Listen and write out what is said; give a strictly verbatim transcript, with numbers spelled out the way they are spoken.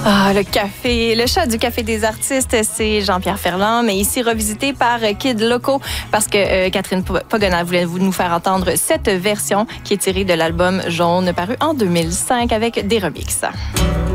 Ah, le café, le chat du Café des artistes, c'est Jean-Pierre Ferland, mais ici revisité par Kid Loco parce que euh, Catherine Pagona voulait nous faire entendre cette version qui est tirée de l'album Jaune paru en deux mille cinq avec des remixes.